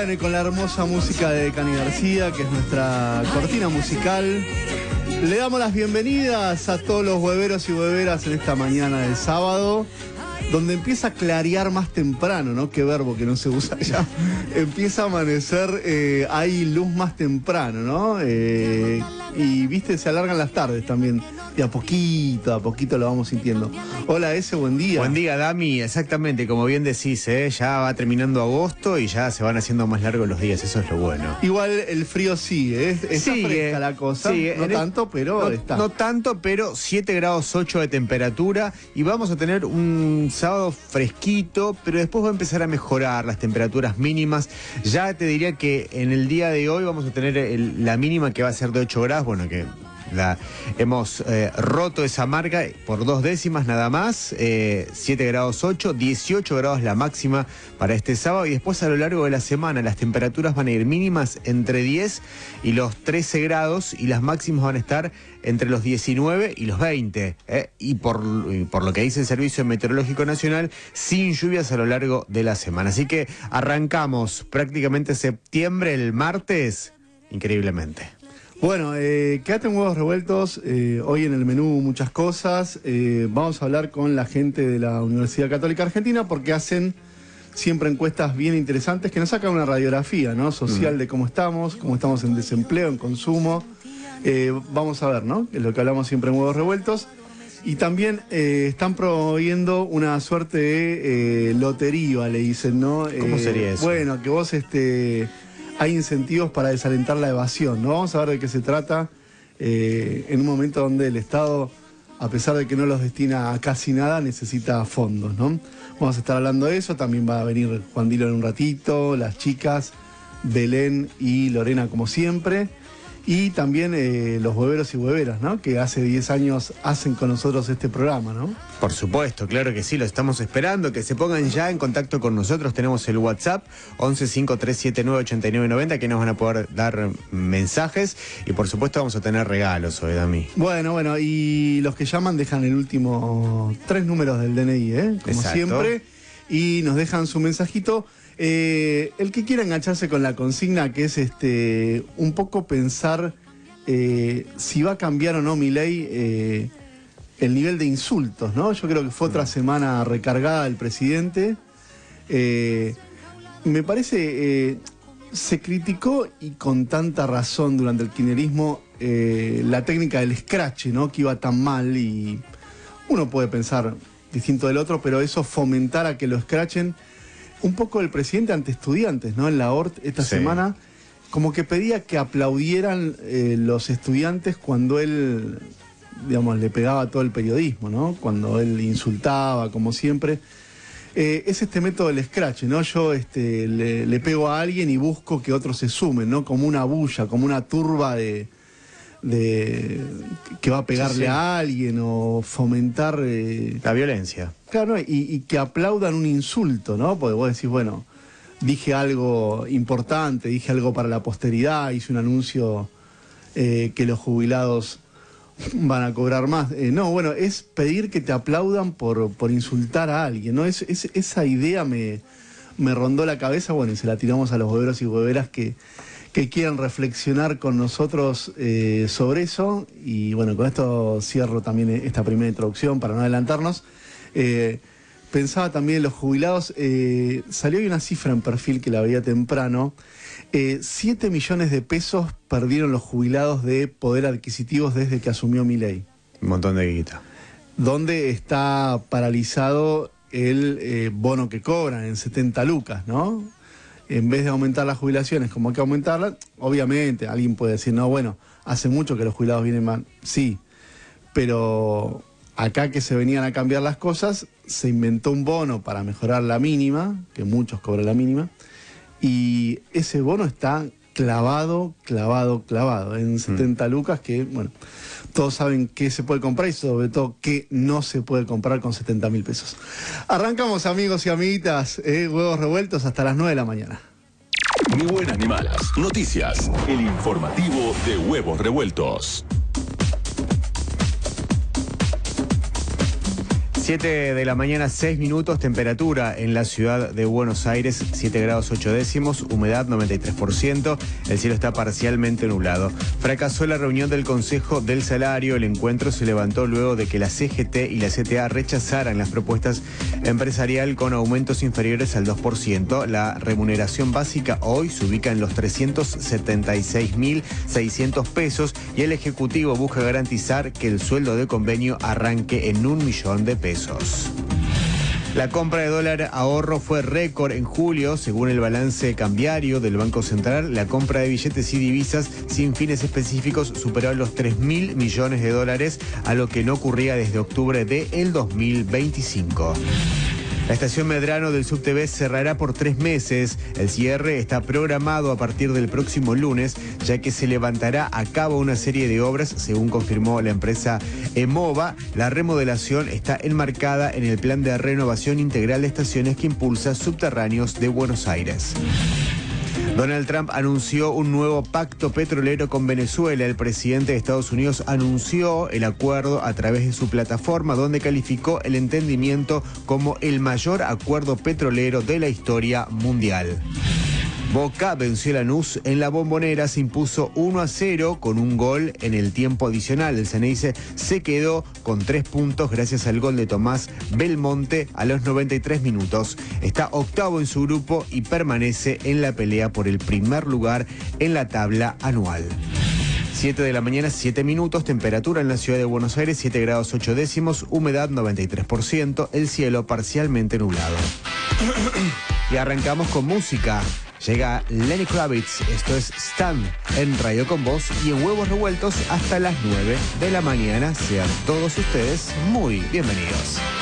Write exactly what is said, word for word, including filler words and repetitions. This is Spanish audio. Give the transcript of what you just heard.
Bueno, y con la hermosa música de Cani García, que es nuestra cortina musical, le damos las bienvenidas a todos los hueveros y hueveras en esta mañana de sábado, donde empieza a clarear más temprano, ¿no? Qué verbo que no se usa ya. Empieza a amanecer, eh, hay luz más temprano, ¿no? Eh, y, viste, se alargan las tardes también. De a poquito, a poquito lo vamos sintiendo. Hola, ese buen día. Buen día, Dami. Exactamente, como bien decís, ¿eh? Ya va terminando agosto y ya se van haciendo más largos los días. Eso es lo bueno. Igual el frío sigue, ¿eh? Está sigue, fresca la cosa. Sigue. No tanto, pero no, está. No tanto, pero siete grados ocho de temperatura. Y vamos a tener un sábado fresquito, pero después va a empezar a mejorar las temperaturas mínimas. Ya te diría que en el día de hoy vamos a tener el, la mínima que va a ser de ocho grados. Bueno, que... La, hemos eh, roto esa marca por dos décimas nada más, eh, siete grados ocho, dieciocho grados la máxima para este sábado, y después a lo largo de la semana las temperaturas van a ir mínimas entre diez y los trece grados, y las máximas van a estar entre los diecinueve y los veinte, eh, y, por, y por lo que dice el Servicio Meteorológico Nacional, sin lluvias a lo largo de la semana. Así que arrancamos prácticamente septiembre el martes, increíblemente. Bueno, eh, quédate en Huevos Revueltos. Eh, hoy en el menú muchas cosas. Eh, vamos a hablar con la gente de la Universidad Católica Argentina porque hacen siempre encuestas bien interesantes que nos sacan una radiografía, ¿no? Social, mm. de cómo estamos, cómo estamos en desempleo, en consumo. Eh, vamos a ver, ¿no? Es lo que hablamos siempre en Huevos Revueltos. Y también eh, están promoviendo una suerte de eh, lotería, le dicen, ¿no? ¿Cómo eh, sería eso? Bueno, que vos este... hay incentivos para desalentar la evasión, ¿no? Vamos a ver de qué se trata eh, en un momento donde el Estado, a pesar de que no los destina a casi nada, necesita fondos, ¿no? Vamos a estar hablando de eso, también va a venir Juan Dilo en un ratito, las chicas, Belén y Lorena como siempre, y también eh, los hueveros y hueveras, ¿no? Que hace diez años hacen con nosotros este programa, ¿no? Por supuesto, claro que sí, lo estamos esperando, que se pongan ya en contacto con nosotros. Tenemos el WhatsApp once cinco tres siete nueve ocho nueve nueve cero, que nos van a poder dar mensajes, y por supuesto vamos a tener regalos hoy, Dami. Bueno, bueno, y los que llaman dejan el último tres números del D N I, ¿eh? Como Exacto. siempre, y nos dejan su mensajito. Eh, el que quiera engancharse con la consigna, que es este un poco pensar eh, si va a cambiar o no Milei eh, el nivel de insultos, ¿no? Yo creo que fue otra semana recargada del presidente. Eh, me parece, eh, se criticó, y con tanta razón, durante el kirchnerismo, eh, la técnica del scratch, ¿no? Que iba tan mal, y uno puede pensar distinto del otro, pero eso fomentar a que lo scratchen. Un poco el presidente ante estudiantes, ¿no? En la O R T esta sí. semana, como que pedía que aplaudieran eh, los estudiantes cuando él, digamos, le pegaba a todo el periodismo, ¿no? Cuando él insultaba, como siempre. Eh, es este método del scratch, ¿no? Yo este, le, le pego a alguien y busco que otros se sumen, ¿no? Como una bulla, como una turba de... de que va a pegarle sí, sí. a alguien, o fomentar eh, la violencia. Claro, y, y que aplaudan un insulto, ¿no? Porque vos decís, bueno, dije algo importante, dije algo para la posteridad, hice un anuncio eh, que los jubilados van a cobrar más. Eh, no, bueno, es pedir que te aplaudan por, por insultar a alguien, ¿no? Es, es, esa idea me, me rondó la cabeza, bueno, y se la tiramos a los hueveros y hueveras que... que quieran reflexionar con nosotros eh, sobre eso. Y bueno, con esto cierro también esta primera introducción para no adelantarnos. Eh, pensaba también en los jubilados. Eh, salió hoy una cifra en Perfil que la veía temprano. Eh, siete millones de pesos perdieron los jubilados de poder adquisitivo desde que asumió Milei. Un montón de guita. Donde está paralizado el eh, bono que cobran en setenta lucas, ¿no? En vez de aumentar las jubilaciones, como hay que aumentarlas, obviamente alguien puede decir, no, bueno, hace mucho que los jubilados vienen mal. Sí, pero acá que se venían a cambiar las cosas, se inventó un bono para mejorar la mínima, que muchos cobran la mínima, y ese bono está clavado, clavado, clavado, en setenta lucas, que, bueno, todos saben qué se puede comprar y sobre todo qué no se puede comprar con setenta mil pesos. Arrancamos, amigos y amiguitas, eh, Huevos Revueltos hasta las nueve de la mañana. Ni buenas ni malas. Noticias. El informativo de Huevos Revueltos. siete de la mañana, seis minutos, temperatura en la ciudad de Buenos Aires, siete grados ocho décimos, humedad noventa y tres por ciento, el cielo está parcialmente nublado. Fracasó la reunión del Consejo del Salario, el encuentro se levantó luego de que la C G T y la C T A rechazaran las propuestas empresarial con aumentos inferiores al dos por ciento. La remuneración básica hoy se ubica en los trescientos setenta y seis mil seiscientos pesos y el Ejecutivo busca garantizar que el sueldo de convenio arranque en un millón de pesos. La compra de dólar ahorro fue récord en julio, según el balance cambiario del Banco Central. La compra de billetes y divisas sin fines específicos superó los tres mil millones de dólares, a lo que no ocurría desde octubre del dos mil veinticinco. La estación Medrano del Subte B cerrará por tres meses. El cierre está programado a partir del próximo lunes, ya que se levantará a cabo una serie de obras, según confirmó la empresa EMOVA. La remodelación está enmarcada en el plan de renovación integral de estaciones que impulsa Subterráneos de Buenos Aires. Donald Trump anunció un nuevo pacto petrolero con Venezuela. El presidente de Estados Unidos anunció el acuerdo a través de su plataforma, donde calificó el entendimiento como el mayor acuerdo petrolero de la historia mundial. Boca venció a Lanús en la Bombonera, se impuso uno a cero con un gol en el tiempo adicional. El Ceneice se quedó con tres puntos gracias al gol de Tomás Belmonte a los noventa y tres minutos. Está octavo en su grupo y permanece en la pelea por el primer lugar en la tabla anual. siete de la mañana, siete minutos, temperatura en la ciudad de Buenos Aires, siete grados ocho décimos, humedad noventa y tres por ciento, el cielo parcialmente nublado. Y arrancamos con música. Llega Lenny Kravitz, esto es Stand en Radio Con Voz y en Huevos Revueltos hasta las nueve de la mañana. Sean todos ustedes muy bienvenidos.